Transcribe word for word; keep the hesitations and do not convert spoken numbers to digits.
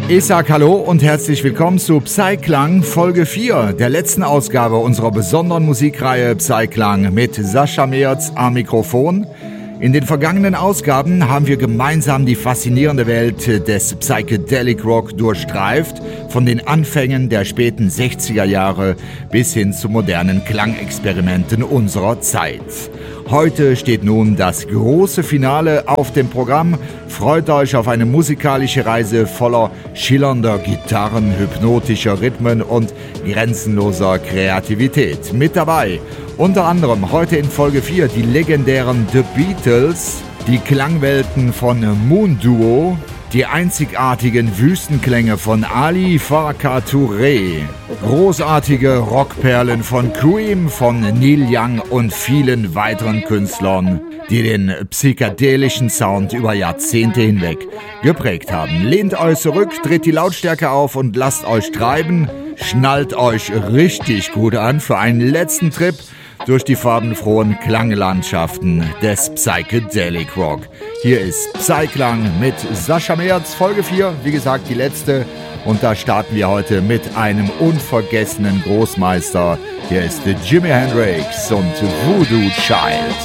Ich sag Hallo und herzlich willkommen zu Psyklang Folge vier, der letzten Ausgabe unserer besonderen Musikreihe Psyklang mit Sascha Meerz am Mikrofon. In den vergangenen Ausgaben haben wir gemeinsam die faszinierende Welt des Psychedelic Rock durchstreift, von den Anfängen der späten sechziger Jahre bis hin zu modernen Klangexperimenten unserer Zeit. Heute steht nun das große Finale auf dem Programm. Freut euch auf eine musikalische Reise voller schillernder Gitarren, hypnotischer Rhythmen und grenzenloser Kreativität. Mit dabei unter anderem heute in Folge vier die legendären The Beatles, die Klangwelten von Moon Duo, die einzigartigen Wüstenklänge von Ali Farka Touré, großartige Rockperlen von Cream, von Neil Young und vielen weiteren Künstlern, die den psychedelischen Sound über Jahrzehnte hinweg geprägt haben. Lehnt euch zurück, dreht die Lautstärke auf und lasst euch treiben, schnallt euch richtig gut an für einen letzten Trip durch die farbenfrohen Klanglandschaften des Psychedelic Rock. Hier ist Psyklang mit Sascha Meerz, Folge vier, wie gesagt die letzte. Und da starten wir heute mit einem unvergessenen Großmeister. Hier ist Jimi Hendrix und Voodoo Child.